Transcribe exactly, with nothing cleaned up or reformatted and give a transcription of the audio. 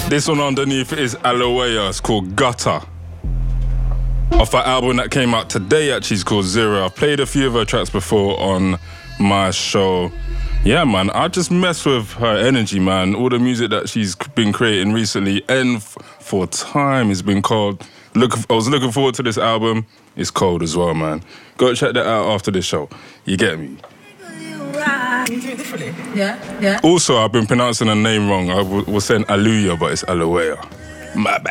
This one underneath is Aloea. It's called Gutter. Off her album that came out today, actually, it's called Zero. I've played a few of her tracks before on my show. Yeah, man, I just mess with her energy, man. All the music that she's been creating recently, and f- for time, has been cold. Look, I was looking forward to this album. It's cold as well, man. Go check that out after this show. You get me? You do it differently? Yeah, yeah. Also, I've been pronouncing her name wrong. I w- was saying Aloea, but it's Aloea. My bad.